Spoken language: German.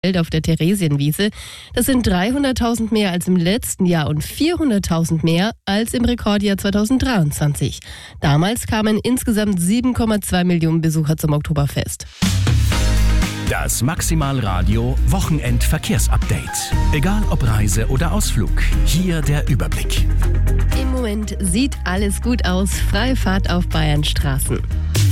auf der Theresienwiese. Das sind 300.000 mehr als im letzten Jahr und 400.000 mehr als im Rekordjahr 2023. Damals kamen insgesamt 7,2 Millionen Besucher zum Oktoberfest. Das Maximalradio Wochenendverkehrsupdate. Egal ob Reise oder Ausflug, hier der Überblick. Im Moment sieht alles gut aus. Freie Fahrt auf Bayernstraßen.